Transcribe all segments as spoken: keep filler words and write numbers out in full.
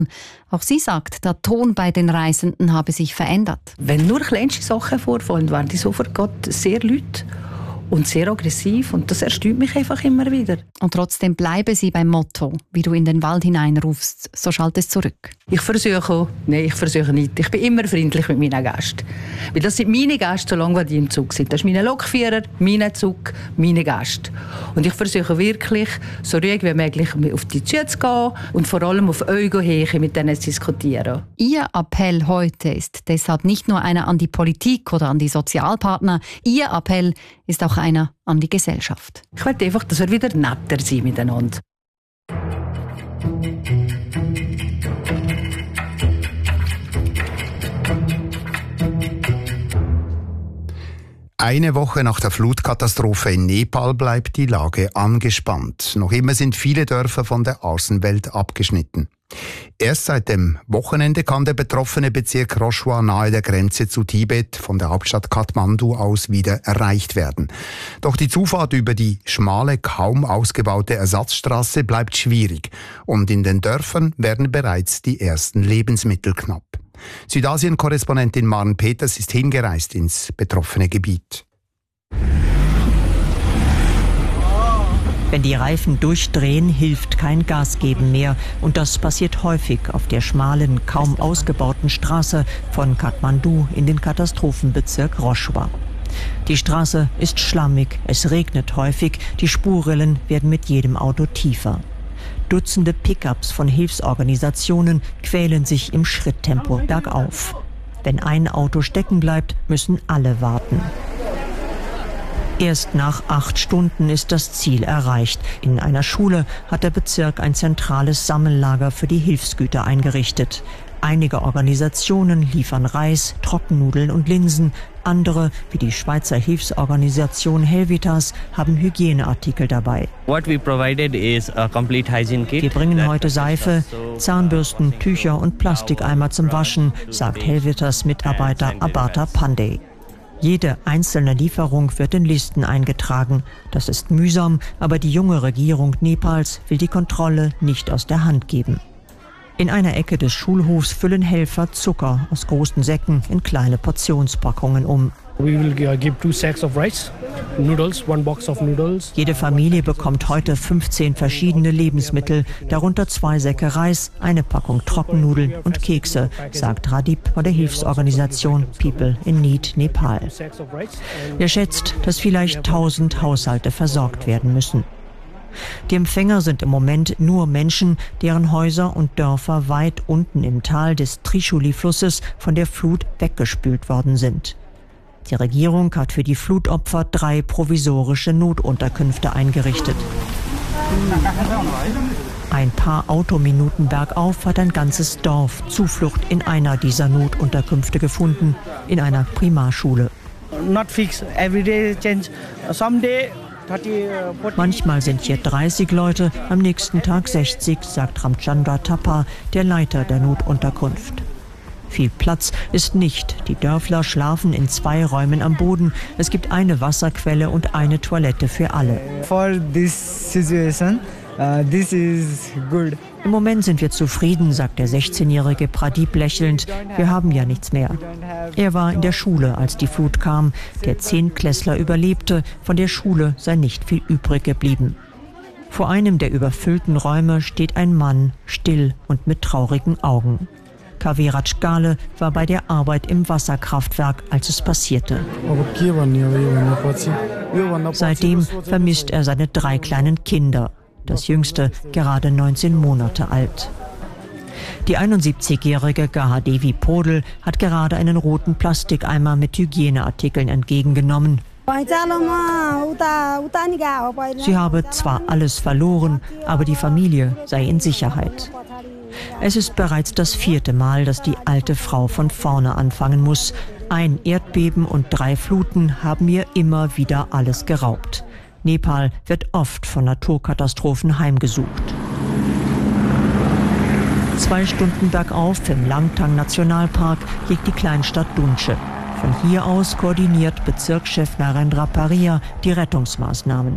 Auch sie sagt, der Ton bei den Reisenden habe sich verändert. Wenn nur kleinste Sachen vorfallen, waren die sofort sehr laut und sehr aggressiv und das erstaunt mich einfach immer wieder. Und trotzdem bleibe sie beim Motto, wie du in den Wald hineinrufst, so schallt es zurück. Ich versuche, nein, ich versuche nicht. Ich bin immer freundlich mit meinen Gästen. Weil das sind meine Gäste, solange die im Zug sind. Das ist mein Lokführer, mein Zug, meine Gäste. Und ich versuche wirklich, so ruhig wie möglich auf die Züge zu gehen und vor allem auf Augenhöhe mit denen zu diskutieren. Ihr Appell heute ist deshalb nicht nur einer an die Politik oder an die Sozialpartner. Ihr Appell ist auch einer an die Gesellschaft. Ich möchte einfach, dass wir wieder netter sind miteinander. Eine Woche nach der Flutkatastrophe in Nepal bleibt die Lage angespannt. Noch immer sind viele Dörfer von der Außenwelt abgeschnitten. Erst seit dem Wochenende kann der betroffene Bezirk Roshwa nahe der Grenze zu Tibet von der Hauptstadt Kathmandu aus wieder erreicht werden. Doch die Zufahrt über die schmale, kaum ausgebaute Ersatzstraße bleibt schwierig und in den Dörfern werden bereits die ersten Lebensmittel knapp. Südasien-Korrespondentin Maren Peters ist hingereist ins betroffene Gebiet. Wenn die Reifen durchdrehen, hilft kein Gasgeben mehr. Und das passiert häufig auf der schmalen, kaum ausgebauten Straße von Kathmandu in den Katastrophenbezirk Roshwa. Die Straße ist schlammig, es regnet häufig, die Spurrillen werden mit jedem Auto tiefer. Dutzende Pickups von Hilfsorganisationen quälen sich im Schritttempo bergauf. Wenn ein Auto stecken bleibt, müssen alle warten. Erst nach acht Stunden ist das Ziel erreicht. In einer Schule hat der Bezirk ein zentrales Sammellager für die Hilfsgüter eingerichtet. Einige Organisationen liefern Reis, Trockennudeln und Linsen. Andere, wie die Schweizer Hilfsorganisation Helvetas, haben Hygieneartikel dabei. Wir bringen heute Seife, Zahnbürsten, Tücher und Plastikeimer zum Waschen, sagt Helvetas Mitarbeiter Abata Pandey. Jede einzelne Lieferung wird in Listen eingetragen. Das ist mühsam, aber die junge Regierung Nepals will die Kontrolle nicht aus der Hand geben. In einer Ecke des Schulhofs füllen Helfer Zucker aus großen Säcken in kleine Portionspackungen um. Jede Familie bekommt heute fünfzehn verschiedene Lebensmittel, darunter zwei Säcke Reis, eine Packung Trockennudeln und Kekse, sagt Radip von der Hilfsorganisation People in Need Nepal. Er schätzt, dass vielleicht tausend Haushalte versorgt werden müssen. Die Empfänger sind im Moment nur Menschen, deren Häuser und Dörfer weit unten im Tal des Trishuli-Flusses von der Flut weggespült worden sind. Die Regierung hat für die Flutopfer drei provisorische Notunterkünfte eingerichtet. Ein paar Autominuten bergauf hat ein ganzes Dorf Zuflucht in einer dieser Notunterkünfte gefunden, in einer Primarschule. Manchmal sind hier dreißig Leute, am nächsten Tag sechzig, sagt Ramchandra Thapa, der Leiter der Notunterkunft. Viel Platz ist nicht. Die Dörfler schlafen in zwei Räumen am Boden. Es gibt eine Wasserquelle und eine Toilette für alle. For this situation, uh, this is good. Im Moment sind wir zufrieden, sagt der sechzehnjährige Pradeep lächelnd. Wir haben ja nichts mehr. Er war in der Schule, als die Flut kam. Der Zehntklässler überlebte. Von der Schule sei nicht viel übrig geblieben. Vor einem der überfüllten Räume steht ein Mann, still und mit traurigen Augen. Kaviraj Gale war bei der Arbeit im Wasserkraftwerk, als es passierte. Seitdem vermisst er seine drei kleinen Kinder. Das jüngste gerade neunzehn Monate alt. Die einundsiebzigjährige Gahadevi Podel hat gerade einen roten Plastikeimer mit Hygieneartikeln entgegengenommen. Sie habe zwar alles verloren, aber die Familie sei in Sicherheit. Es ist bereits das vierte Mal, dass die alte Frau von vorne anfangen muss. Ein Erdbeben und drei Fluten haben ihr immer wieder alles geraubt. Nepal wird oft von Naturkatastrophen heimgesucht. Zwei Stunden bergauf im Langtang Nationalpark liegt die Kleinstadt Dunche. Von hier aus koordiniert Bezirkschef Narendra Paria die Rettungsmaßnahmen.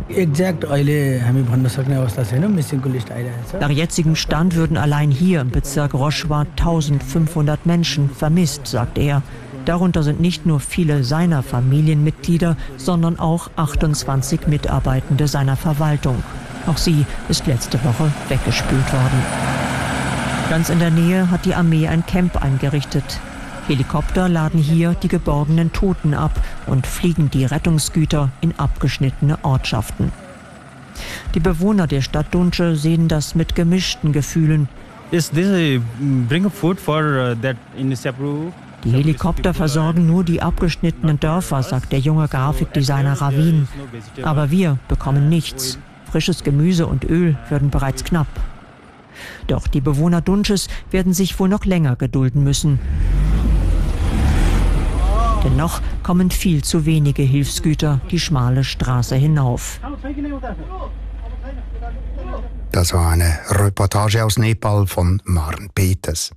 Nach jetzigem Stand würden allein hier im Bezirk Roshwa eintausendfünfhundert Menschen vermisst, sagt er. Darunter sind nicht nur viele seiner Familienmitglieder, sondern auch achtundzwanzig Mitarbeitende seiner Verwaltung. Auch sie ist letzte Woche weggespült worden. Ganz in der Nähe hat die Armee ein Camp eingerichtet. Helikopter laden hier die geborgenen Toten ab und fliegen die Rettungsgüter in abgeschnittene Ortschaften. Die Bewohner der Stadt Dunche sehen das mit gemischten Gefühlen. Is this a bring food for that in Sapru? Die Helikopter versorgen nur die abgeschnittenen Dörfer, sagt der junge Grafikdesigner Ravin. Aber wir bekommen nichts. Frisches Gemüse und Öl würden bereits knapp. Doch die Bewohner Dunches werden sich wohl noch länger gedulden müssen. Denn noch kommen viel zu wenige Hilfsgüter die schmale Straße hinauf. Das war eine Reportage aus Nepal von Maren Peters.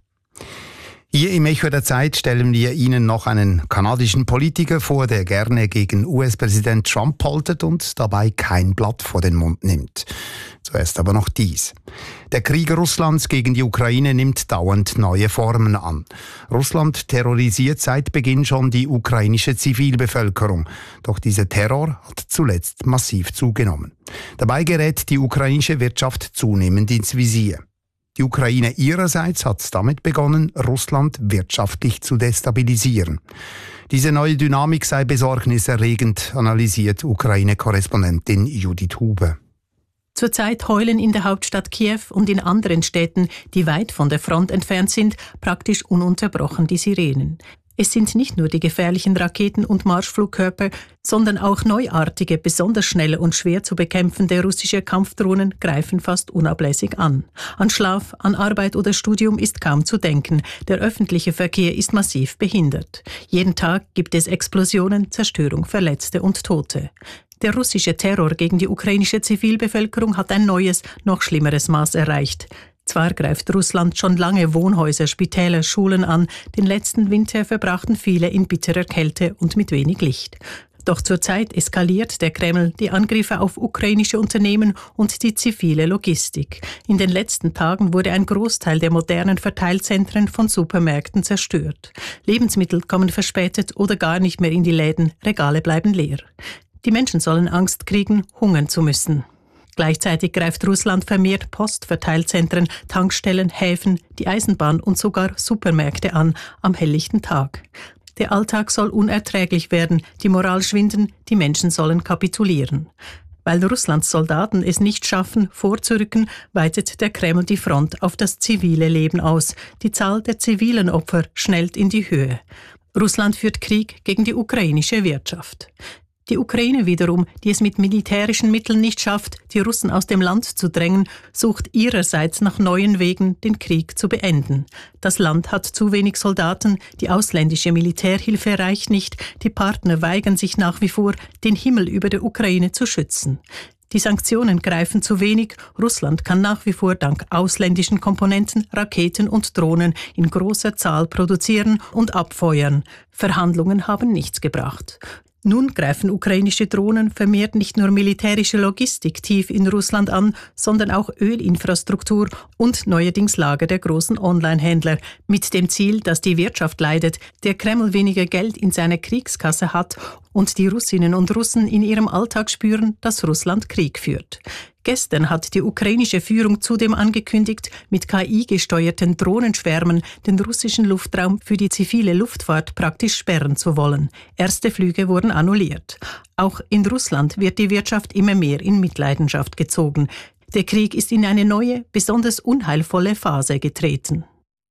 Hier im Echo der Zeit stellen wir Ihnen noch einen kanadischen Politiker vor, der gerne gegen U S-Präsident Trump poltert und dabei kein Blatt vor den Mund nimmt. Zuerst aber noch dies. Der Krieg Russlands gegen die Ukraine nimmt dauernd neue Formen an. Russland terrorisiert seit Beginn schon die ukrainische Zivilbevölkerung. Doch dieser Terror hat zuletzt massiv zugenommen. Dabei gerät die ukrainische Wirtschaft zunehmend ins Visier. Die Ukraine ihrerseits hat damit begonnen, Russland wirtschaftlich zu destabilisieren. Diese neue Dynamik sei besorgniserregend, analysiert Ukraine-Korrespondentin Judith Huber. Zurzeit heulen in der Hauptstadt Kiew und in anderen Städten, die weit von der Front entfernt sind, praktisch ununterbrochen die Sirenen. Es sind nicht nur die gefährlichen Raketen- und Marschflugkörper, sondern auch neuartige, besonders schnelle und schwer zu bekämpfende russische Kampfdrohnen greifen fast unablässig an. An Schlaf, an Arbeit oder Studium ist kaum zu denken. Der öffentliche Verkehr ist massiv behindert. Jeden Tag gibt es Explosionen, Zerstörung, Verletzte und Tote. Der russische Terror gegen die ukrainische Zivilbevölkerung hat ein neues, noch schlimmeres Maß erreicht. Zwar greift Russland schon lange Wohnhäuser, Spitäler, Schulen an, den letzten Winter verbrachten viele in bitterer Kälte und mit wenig Licht. Doch zurzeit eskaliert der Kreml die Angriffe auf ukrainische Unternehmen und die zivile Logistik. In den letzten Tagen wurde ein Großteil der modernen Verteilzentren von Supermärkten zerstört. Lebensmittel kommen verspätet oder gar nicht mehr in die Läden, Regale bleiben leer. Die Menschen sollen Angst kriegen, hungern zu müssen. Gleichzeitig greift Russland vermehrt Postverteilzentren, Tankstellen, Häfen, die Eisenbahn und sogar Supermärkte an, am helllichten Tag. Der Alltag soll unerträglich werden, die Moral schwinden, die Menschen sollen kapitulieren. Weil Russlands Soldaten es nicht schaffen, vorzurücken, weitet der Kreml die Front auf das zivile Leben aus. Die Zahl der zivilen Opfer schnellt in die Höhe. Russland führt Krieg gegen die ukrainische Wirtschaft. Die Ukraine wiederum, die es mit militärischen Mitteln nicht schafft, die Russen aus dem Land zu drängen, sucht ihrerseits nach neuen Wegen, den Krieg zu beenden. Das Land hat zu wenig Soldaten, die ausländische Militärhilfe reicht nicht, die Partner weigern sich nach wie vor, den Himmel über der Ukraine zu schützen. Die Sanktionen greifen zu wenig, Russland kann nach wie vor dank ausländischen Komponenten Raketen und Drohnen in großer Zahl produzieren und abfeuern. Verhandlungen haben nichts gebracht. Nun greifen ukrainische Drohnen vermehrt nicht nur militärische Logistik tief in Russland an, sondern auch Ölinfrastruktur und neuerdings Lager der großen Online-Händler, mit dem Ziel, dass die Wirtschaft leidet, der Kreml weniger Geld in seiner Kriegskasse hat und die Russinnen und Russen in ihrem Alltag spüren, dass Russland Krieg führt. Gestern hat die ukrainische Führung zudem angekündigt, mit K I-gesteuerten Drohnenschwärmen den russischen Luftraum für die zivile Luftfahrt praktisch sperren zu wollen. Erste Flüge wurden annulliert. Auch in Russland wird die Wirtschaft immer mehr in Mitleidenschaft gezogen. Der Krieg ist in eine neue, besonders unheilvolle Phase getreten.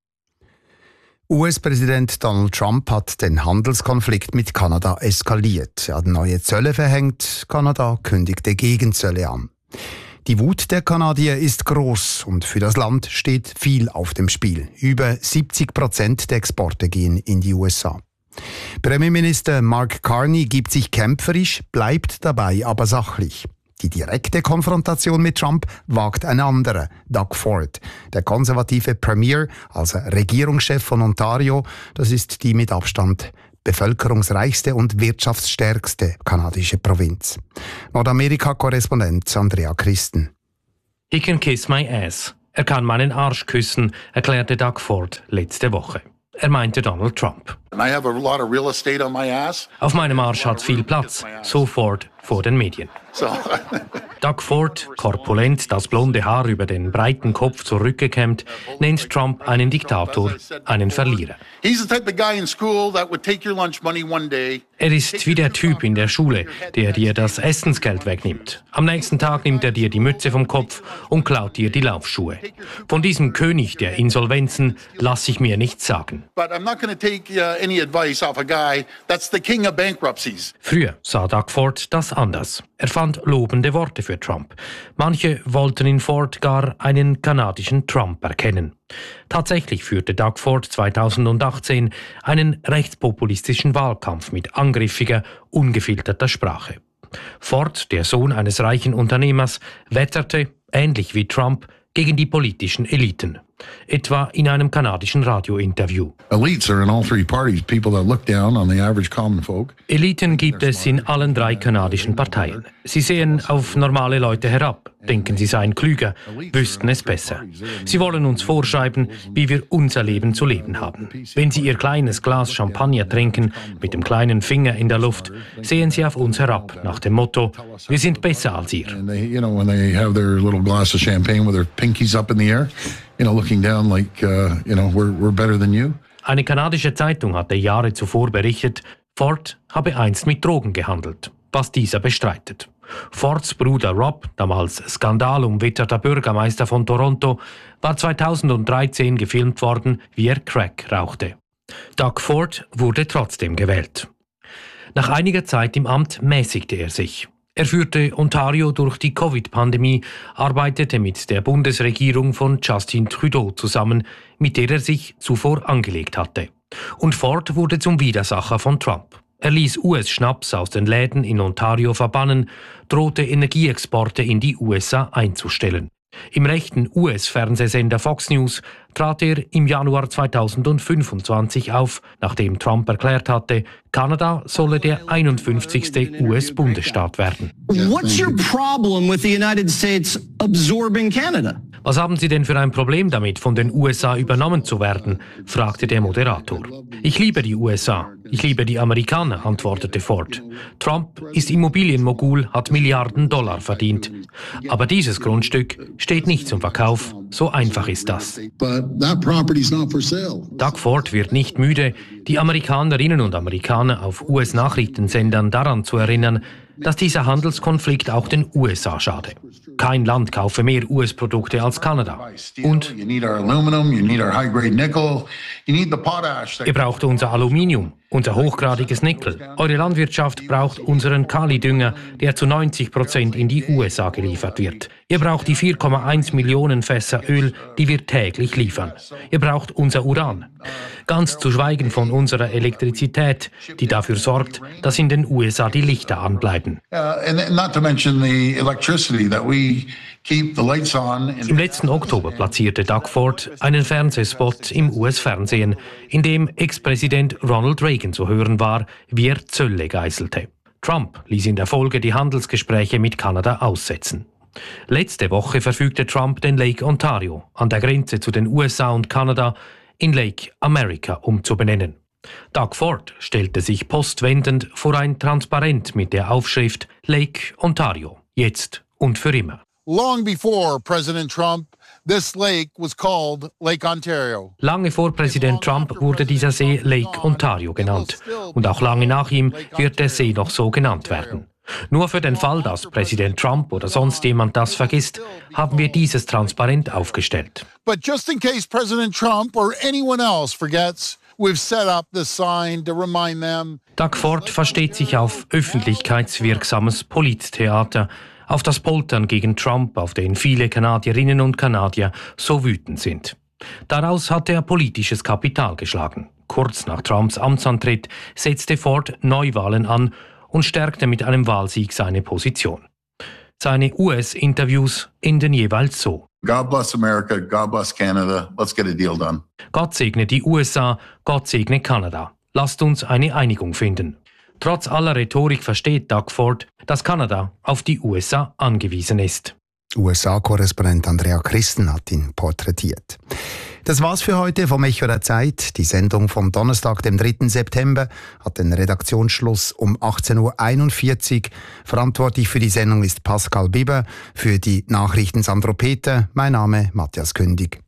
U S-Präsident Donald Trump hat den Handelskonflikt mit Kanada eskaliert. Er hat neue Zölle verhängt. Kanada kündigte Gegenzölle an. Die Wut der Kanadier ist groß und für das Land steht viel auf dem Spiel. Über siebzig Prozent der Exporte gehen in die U S A. Premierminister Mark Carney gibt sich kämpferisch, bleibt dabei aber sachlich. Die direkte Konfrontation mit Trump wagt ein anderer, Doug Ford. Der konservative Premier, also Regierungschef von Ontario, das ist die mit Abstand bevölkerungsreichste und wirtschaftsstärkste kanadische Provinz. Nordamerika-Korrespondent Andrea Christen. He can kiss my ass. Er kann meinen Arsch küssen, erklärte Doug Ford letzte Woche. Er meinte Donald Trump. I have a lot of real estate on my ass. Auf meinem Arsch hat viel Platz, so Ford vor den Medien. So. Doug Ford, korpulent, das blonde Haar über den breiten Kopf zurückgekämmt, nennt Trump einen Diktator, einen Verlierer. He's the type of guy in school that would take your lunch money one day. Er ist wie der Typ in der Schule, der dir das Essensgeld wegnimmt. Am nächsten Tag nimmt er dir die Mütze vom Kopf und klaut dir die Laufschuhe. Von diesem König der Insolvenzen lasse ich mir nichts sagen. But I'm not going to take uh, any advice off a guy that's the king of bankruptcies. Früher sah Doug Ford das anders. Er fand lobende Worte für Trump. Manche wollten in Ford gar einen kanadischen Trump erkennen. Tatsächlich führte Doug Ford zweitausendachtzehn einen rechtspopulistischen Wahlkampf mit angriffiger, ungefilterter Sprache. Ford, der Sohn eines reichen Unternehmers, wetterte, ähnlich wie Trump, gegen die politischen Eliten. Etwa in einem kanadischen Radiointerview. Elites are in all three parties, people that look down on the average common folk. Eliten gibt es in allen drei kanadischen Parteien. Sie sehen auf normale Leute herab, denken, sie seien klüger, wüssten es besser. Sie wollen uns vorschreiben, wie wir unser Leben zu leben haben. Wenn sie ihr kleines Glas Champagner trinken, mit dem kleinen Finger in der Luft, sehen sie auf uns herab, nach dem Motto, wir sind besser als ihr. And they, you know, when they have their little glass of champagne with their pinkies up in the air, you know, looking down like, uh, you know, we're, we're better than you. Eine kanadische Zeitung hatte Jahre zuvor berichtet, Ford habe einst mit Drogen gehandelt, was dieser bestreitet. Fords Bruder Rob, damals skandalumwitterter Bürgermeister von Toronto, war zweitausenddreizehn gefilmt worden, wie er Crack rauchte. Doug Ford wurde trotzdem gewählt. Nach einiger Zeit im Amt mäßigte er sich. Er führte Ontario durch die Covid-Pandemie, arbeitete mit der Bundesregierung von Justin Trudeau zusammen, mit der er sich zuvor angelegt hatte. Und Ford wurde zum Widersacher von Trump. Er ließ U S-Schnaps aus den Läden in Ontario verbannen, drohte Energieexporte in die U S A einzustellen. Im rechten U S-Fernsehsender Fox News trat er im Januar zweitausendfünfundzwanzig auf, nachdem Trump erklärt hatte, Kanada solle der einundfünfzigste U S-Bundesstaat werden. What's your problem with the United States absorbing Canada? Was haben Sie denn für ein Problem damit, von den U S A übernommen zu werden? Fragte der Moderator. Ich liebe die U S A. Ich liebe die Amerikaner, antwortete Ford. Trump ist Immobilienmogul, hat Milliarden Dollar verdient. Aber dieses Grundstück steht nicht zum Verkauf. So einfach ist das. Doug Ford wird nicht müde, die Amerikanerinnen und Amerikaner auf U S-Nachrichtensendern daran zu erinnern, dass dieser Handelskonflikt auch den U S A schade. Kein Land kaufe mehr U S-Produkte als Kanada. Und ihr braucht unser Aluminium, unser hochgradiges Nickel. Eure Landwirtschaft braucht unseren Kali-Dünger, der zu neunzig Prozent in die U S A geliefert wird. Ihr braucht die vier Komma eins Millionen Fässer Öl, die wir täglich liefern. Ihr braucht unser Uran. Ganz zu schweigen von unserer Elektrizität, die dafür sorgt, dass in den U S A die Lichter anbleiben. Im letzten Oktober platzierte Doug Ford einen Fernsehspot im U S-Fernsehen, in dem Ex-Präsident Ronald Reagan zu hören war, wie er Zölle geißelte. Trump ließ in der Folge die Handelsgespräche mit Kanada aussetzen. Letzte Woche verfügte Trump den Lake Ontario an der Grenze zu den U S A und Kanada in Lake America umzubenennen. Doug Ford stellte sich postwendend vor ein Transparent mit der Aufschrift Lake Ontario, jetzt und für immer. Long before President Trump, this lake was called Lake Ontario. Lange vor Präsident Trump wurde dieser See Lake Ontario genannt. Und auch lange nach ihm wird der See noch so genannt werden. Nur für den Fall, dass Präsident Trump oder sonst jemand das vergisst, haben wir dieses Transparent aufgestellt. But just in case President Trump or anyone else forgets, we've set up this sign to remind them. Doug Ford versteht sich auf öffentlichkeitswirksames Polittheater, auf das Poltern gegen Trump, auf den viele Kanadierinnen und Kanadier so wütend sind. Daraus hat er politisches Kapital geschlagen. Kurz nach Trumps Amtsantritt setzte Ford Neuwahlen an und stärkte mit einem Wahlsieg seine Position. Seine U S-Interviews enden jeweils so. God bless America, God bless Canada, let's get a deal done. Gott segne die U S A, Gott segne Kanada. lasst uns eine Einigung finden. Trotz aller Rhetorik versteht Doug Ford, dass Kanada auf die U S A angewiesen ist. U S A-Korrespondent Andrea Christen hat ihn porträtiert. Das war's für heute vom Echo der Zeit. Die Sendung vom Donnerstag, dem dritten September, hat den Redaktionsschluss um achtzehn Uhr einundvierzig. Verantwortlich für die Sendung ist Pascal Biber, für die Nachrichten Sandro Peter. Mein Name Matthias Kündig.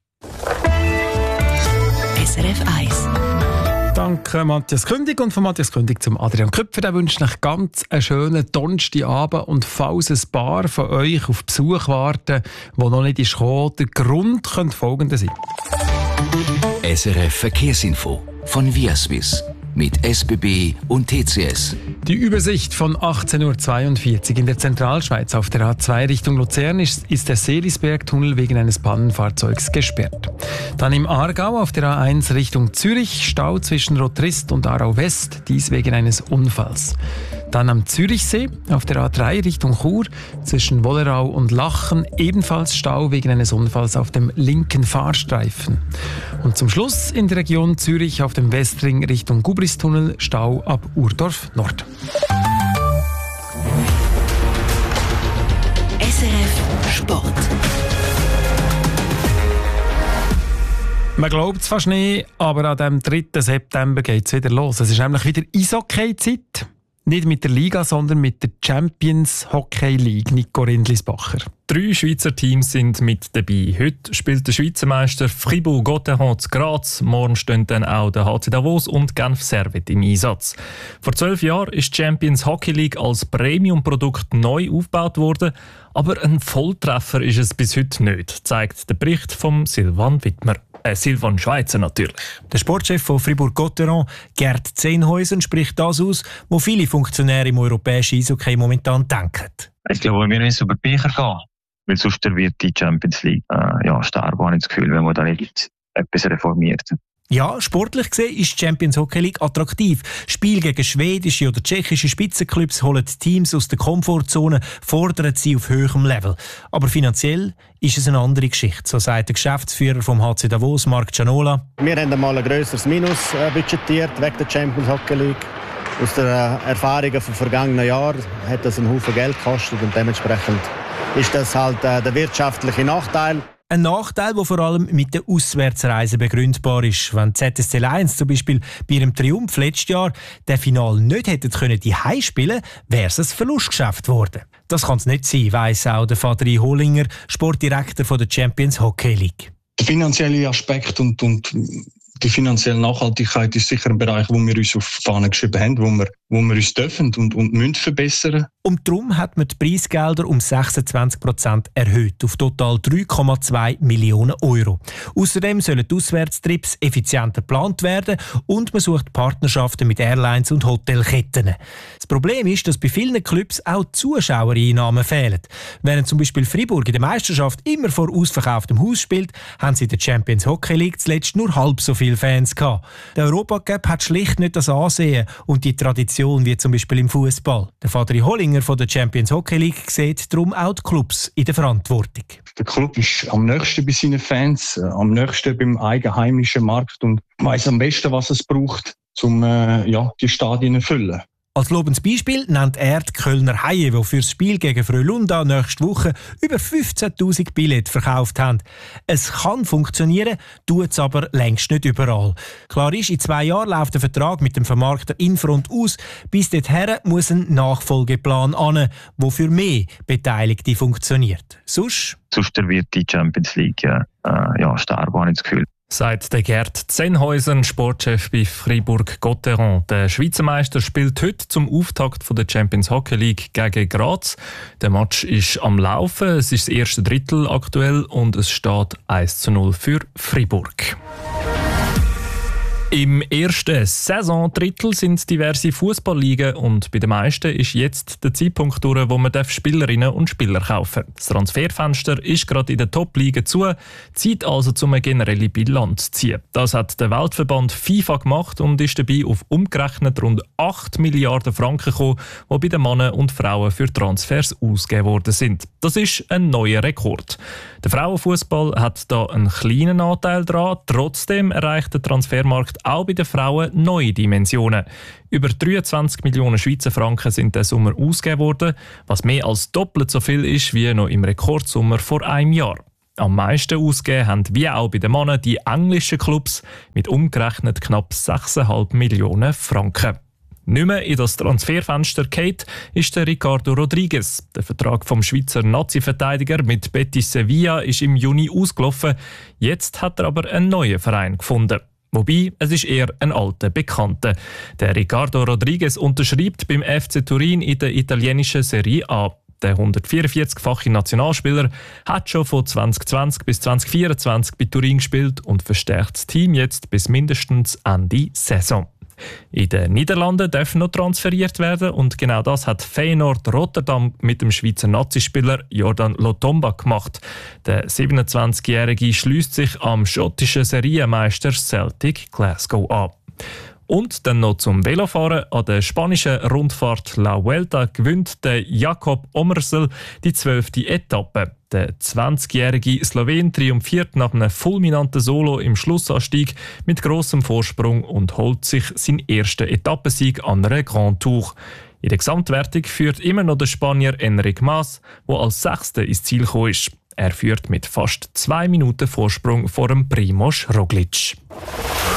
S R F eins. Danke Matthias Kündig und von Matthias Kündig zum Adrian Köpfer. Der wünscht euch ganz einen schönen Donnerstagabend und falls ein paar von euch auf Besuch warten, die noch nicht ist gekommen, der Grund könnte folgender sein. S R F Verkehrsinfo von Viaswiss mit S B B und T C S. Die Übersicht von achtzehn Uhr zweiundvierzig in der Zentralschweiz auf der A zwei Richtung Luzern ist, ist der Seelisbergtunnel wegen eines Pannenfahrzeugs gesperrt. Dann im Aargau auf der A eins Richtung Zürich Stau zwischen Rotrist und Aarau West, dies wegen eines Unfalls. Dann am Zürichsee auf der A drei Richtung Chur zwischen Wollerau und Lachen ebenfalls Stau wegen eines Unfalls auf dem linken Fahrstreifen. Und zum Schluss in der Region Zürich auf dem Westring Richtung Gubristunnel Stau ab Urdorf Nord. S R F Sport. Man glaubt es fast nicht, aber an dem dritten September geht es wieder los. Es ist nämlich wieder Eishockey-Zeit. Nicht mit der Liga, sondern mit der Champions Hockey League. Nico Rindlisbacher. Drei Schweizer Teams sind mit dabei. Heute spielt der Schweizer Meister Fribourg-Gotteron zu Graz. Morgen stehen dann auch der H C Davos und Genf Servette im Einsatz. Vor zwölf Jahren ist die Champions Hockey League als Premium-Produkt neu aufgebaut worden. Aber ein Volltreffer ist es bis heute nicht, zeigt der Bericht von Silvan Wittmer. Äh, Silvan Schweizer natürlich. Der Sportchef von Fribourg-Gotteron, Gerd Zehnhuisen, spricht das aus, wo viele Funktionäre im europäischen Eishockey momentan denken. Ich glaube, wir müssen über Bücher gehen, weil sonst wird die Champions League äh, ja, sterben, habe ich das Gefühl, wenn man da nicht etwas reformiert. Ja, sportlich gesehen ist die Champions Hockey League attraktiv. Spiel gegen schwedische oder tschechische Spitzenclubs holen Teams aus der Komfortzone, fordern sie auf höherem Level. Aber finanziell ist es eine andere Geschichte, so sagt der Geschäftsführer vom H C Davos, Marc Gianola. Wir haben einmal ein grösseres Minus äh, budgetiert wegen der Champions Hockey League. Aus den äh, Erfahrungen vom vergangenen Jahr hat das einen Haufen Geld gekostet und dementsprechend ist das halt äh, der wirtschaftliche Nachteil. Ein Nachteil, der vor allem mit den Auswärtsreisen begründbar ist. Wenn Z S C Lions zum Beispiel bei ihrem Triumph letztes Jahr den Final nicht hätten können die Heim spielen, wäre es ein Verlustgeschäft geworden. Das kann es nicht sein, weiss auch der Fadri Hollinger, Sportdirektor von der Champions Hockey League. Der finanzielle Aspekt und, und die finanzielle Nachhaltigkeit ist sicher ein Bereich, wo wir uns auf die Fahne geschrieben haben, wo wir, wo wir uns dürfen und, und müssen verbessern. Und darum hat man die Preisgelder um sechsundzwanzig Prozent erhöht, auf total drei Komma zwei Millionen Euro. Außerdem sollen die Auswärtstrips effizienter geplant werden und man sucht Partnerschaften mit Airlines und Hotelketten. Das Problem ist, dass bei vielen Clubs auch Zuschauereinnahmen fehlen. Während zum Beispiel Fribourg in der Meisterschaft immer vor ausverkauftem Haus spielt, haben sie in der Champions Hockey League zuletzt nur halb so viele Fans gehabt. Der Europacup hat schlicht nicht das Ansehen und die Tradition wie zum Beispiel im Fußball. Der Fadri Hollinger von der Champions Hockey League sieht darum auch die Clubs in der Verantwortung. Der Club ist am nächsten bei seinen Fans, am nächsten beim eigenheimischen Markt und weiss am besten, was es braucht, um äh, ja, die Stadien zu füllen. Als lobendes Beispiel nennt er die Kölner Haie, die für das Spiel gegen Frölunda nächste Woche über fünfzehntausend Billette verkauft haben. Es kann funktionieren, tut es aber längst nicht überall. Klar ist, in zwei Jahren läuft der Vertrag mit dem Vermarkter Infront aus. Bis dorthin muss ein Nachfolgeplan an, der für mehr Beteiligte funktioniert. Sonst? Sonst wird die Champions League äh, ja, sterben, habe ich das Gefühl. Sagt der Gerd Zehnhuisen, Sportchef bei Fribourg-Gotteron. Der Schweizer Meister spielt heute zum Auftakt von der Champions Hockey League gegen Graz. Der Match ist am Laufen, es ist das erste Drittel aktuell und es steht eins zu null für Fribourg. Im ersten Saisondrittel sind diverse Fußballligen und bei den meisten ist jetzt der Zeitpunkt durch, wo man Spielerinnen und Spieler kaufen darf. Das Transferfenster ist gerade in den Top-Ligen zu, Zeit also, um eine generelle Bilanz zu ziehen. Das hat der Weltverband FIFA gemacht und ist dabei auf umgerechnet rund acht Milliarden Franken gekommen, die bei den Männern und Frauen für Transfers ausgegeben worden sind. Das ist ein neuer Rekord. Der Frauenfußball hat da einen kleinen Anteil dran, trotzdem erreicht der Transfermarkt auch bei den Frauen neue Dimensionen. Über dreiundzwanzig Millionen Schweizer Franken sind diesen Sommer ausgegeben worden, was mehr als doppelt so viel ist wie noch im Rekordsommer vor einem Jahr. Am meisten ausgegeben haben, wie auch bei den Männern, die englischen Clubs mit umgerechnet knapp sechs Komma fünf Millionen Franken. Nicht mehr in das Transferfenster geht, ist der Ricardo Rodriguez. Der Vertrag vom Schweizer Nazi-Verteidiger mit Betis Sevilla ist im Juni ausgelaufen. Jetzt hat er aber einen neuen Verein gefunden. Wobei, es ist eher ein alter Bekannter. Der Ricardo Rodriguez unterschreibt beim F C Turin in der italienischen Serie A. Der hundertvierundvierzigfache Nationalspieler hat schon von zwanzig zwanzig bis zwanzig vierundzwanzig bei Turin gespielt und verstärkt das Team jetzt bis mindestens Ende Saison. In den Niederlanden darf noch transferiert werden und genau das hat Feyenoord Rotterdam mit dem Schweizer Nazispieler Jordan Lotomba gemacht. Der siebenundzwanzigjährige schließt sich am schottischen Serienmeister Celtic Glasgow an. Und dann noch zum Velofahren. An der spanischen Rundfahrt La Vuelta gewinnt der Jakob Omersel die zwölfte Etappe. Der zwanzigjährige Slowen triumphiert nach einem fulminanten Solo im Schlussanstieg mit grossem Vorsprung und holt sich seinen ersten Etappensieg an einer Grand Tour. In der Gesamtwertung führt immer noch der Spanier Enric Mas, der als Sechster ins Ziel gekommen ist. Er führt mit fast zwei Minuten Vorsprung vor dem Primož Roglič.